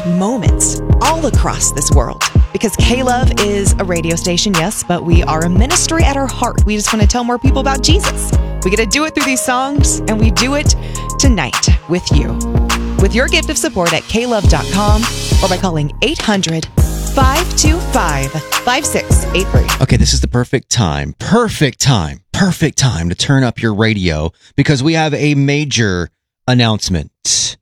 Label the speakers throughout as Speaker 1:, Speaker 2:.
Speaker 1: moments all across this world. Because K-Love is a radio station, yes, but we are a ministry at our heart. We just want to tell more people about Jesus. We get to do it through these songs, and we do it tonight with you. With your gift of support at klove.com or by calling 800-525-5683.
Speaker 2: Okay, this is the perfect time to turn up your radio because we have a major announcement.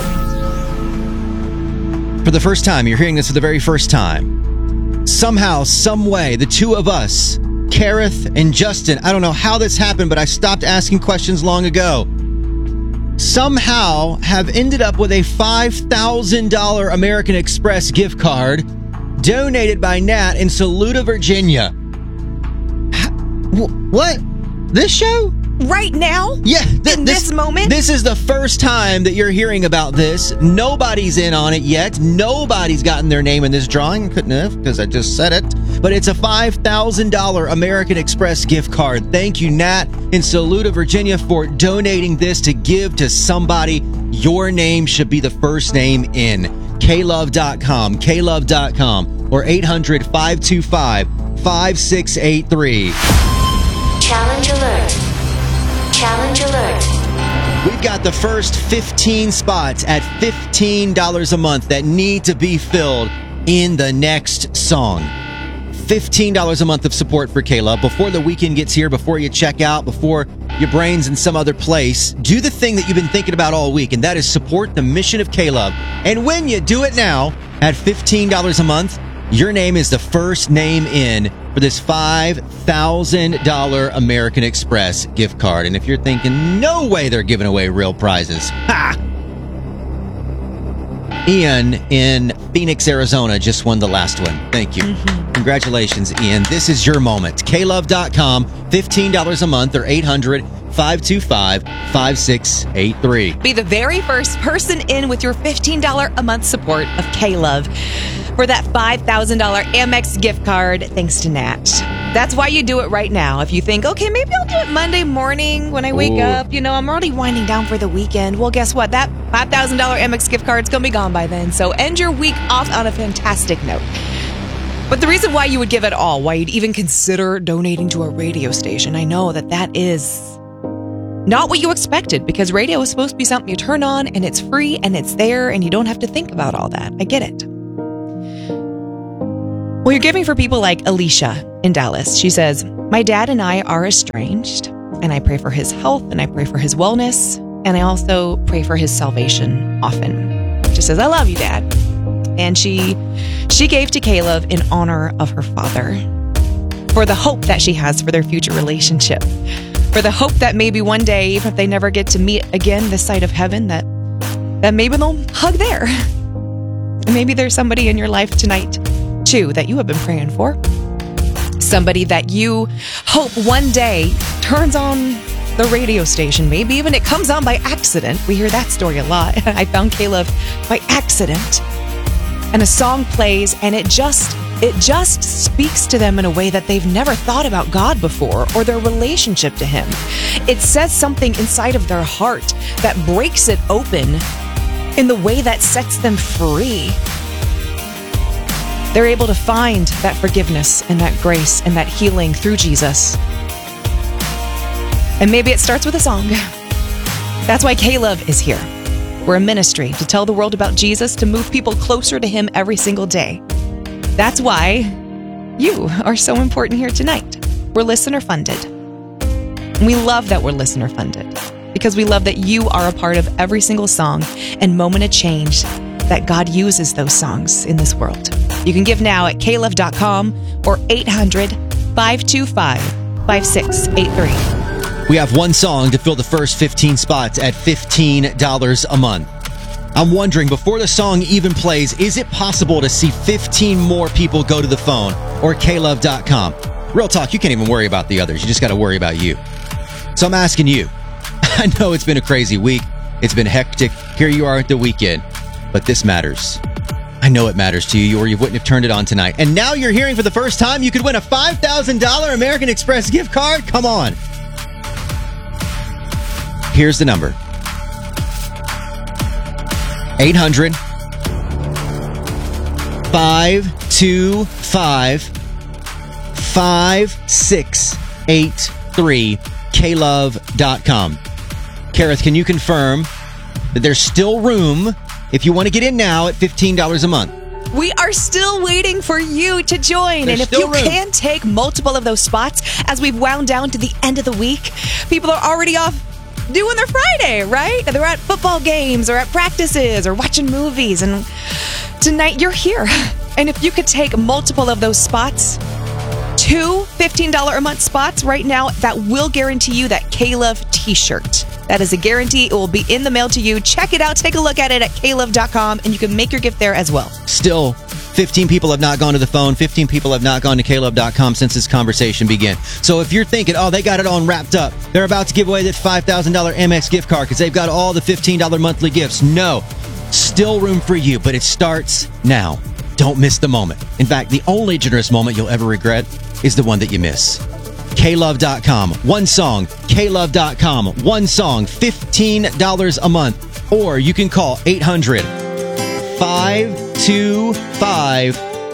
Speaker 2: For the first time, you're hearing this for the very first time. Somehow, some way, the two of us, Kareth and Justin, I don't know how this happened, but I stopped asking questions long ago, somehow have ended up with a $5,000 American Express gift card donated by Nat in Saluda, Virginia. What? This show?
Speaker 1: Right now?
Speaker 2: Yeah.
Speaker 1: In this moment?
Speaker 2: This is the first time that you're hearing about this. Nobody's in on it yet. Nobody's gotten their name in this drawing. Couldn't have, because I just said it. But it's a $5,000 American Express gift card. Thank you, Nat in Saluda, Virginia, for donating this to give to somebody. Your name should be the first name in. klove.com, or 800-525-5683.
Speaker 3: Challenge alert. Challenge alert.
Speaker 2: We've got the first 15 spots at $15 a month that need to be filled in the next song. $15 a month of support for K-Love. Before the weekend gets here, before you check out, before your brain's in some other place, do the thing that you've been thinking about all week, and that is support the mission of K-Love. And when you do it now, at $15 a month, your name is the first name in for this $5,000 American Express gift card. And if you're thinking, no way they're giving away real prizes, ha! Ian in Phoenix, Arizona just won the last one. Thank you. Congratulations, Ian. This is your moment. klove.com, $15 a month, or 800-525-5683.
Speaker 1: Be the very first person in with your $15 a month support of K-Love for that $5,000 Amex gift card, thanks to Nat. That's why you do it right now. If you think, okay, maybe I'll do it Monday morning when I wake up. You know, I'm already winding down for the weekend. Well, guess what? That $5,000 Amex gift card's going to be gone by then. So end your week off on a fantastic note. But the reason why you would give it all, why you'd even consider donating to a radio station, I know that is not what you expected, because radio is supposed to be something you turn on and it's free and it's there and you don't have to think about all that. I get it. Well, you're giving for people like Alicia in Dallas. She says, my dad and I are estranged, and I pray for his health and I pray for his wellness, and I also pray for his salvation often. She says, I love you, Dad. And she gave to K-Love in honor of her father, for the hope that she has for their future relationship, for the hope that maybe one day, even if they never get to meet again this side of heaven, that maybe they'll hug there. And maybe there's somebody in your life tonight too that you have been praying for. Somebody that you hope one day turns on the radio station. Maybe even it comes on by accident. We hear that story a lot. I found K-Love by accident. And a song plays and it just speaks to them in a way that they've never thought about God before or their relationship to Him. It says something inside of their heart that breaks it open in the way that sets them free. They're able to find that forgiveness and that grace and that healing through Jesus. And maybe it starts with a song. That's why K-Love is here. We're a ministry to tell the world about Jesus, to move people closer to Him every single day. That's why you are so important here tonight. We're listener funded. And we love that we're listener funded because we love that you are a part of every single song and moment of change that God uses those songs in this world. You can give now at klove.com or 800-525-5683.
Speaker 2: We have one song to fill the first 15 spots at $15 a month. I'm wondering, before the song even plays, is it possible to see 15 more people go to the phone or klove.com? Real talk, you can't even worry about the others. You just got to worry about you. So I'm asking you. I know it's been a crazy week. It's been hectic. Here you are at the weekend. But this matters. I know it matters to you, or you wouldn't have turned it on tonight. And now you're hearing for the first time you could win a $5,000 American Express gift card. Come on. Here's the number. 525 5683 klove.com. Kareth, can you confirm that there's still room if you want to get in now at $15 a month?
Speaker 1: We are still waiting for you to join.
Speaker 2: There's
Speaker 1: and if
Speaker 2: still
Speaker 1: you
Speaker 2: room.
Speaker 1: can take multiple of those spots as we've wound down to the end of the week, people are already off doing their Friday, right? They're at football games or at practices or watching movies. And tonight you're here. And if you could take multiple of those spots, 2 $15 a month spots right now, that will guarantee you that K-Love t-shirt. That is a guarantee. It will be in the mail to you. Check it out. Take a look at it at klove.com, and you can make your gift there as well.
Speaker 2: Still, 15 people have not gone to the phone. 15 people have not gone to klove.com since this conversation began. So if you're thinking, oh, they got it all wrapped up, they're about to give away that $5,000 Amex gift card because they've got all the $15 monthly gifts. No, still room for you, but it starts now. Don't miss the moment. In fact, the only generous moment you'll ever regret is the one that you miss. klove.com. One song. klove.com. One song. $15 a month. Or you can call 800-525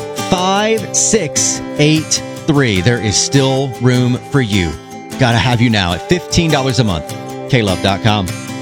Speaker 2: 5683. There is still room for you. Gotta have you now at $15 a month. klove.com.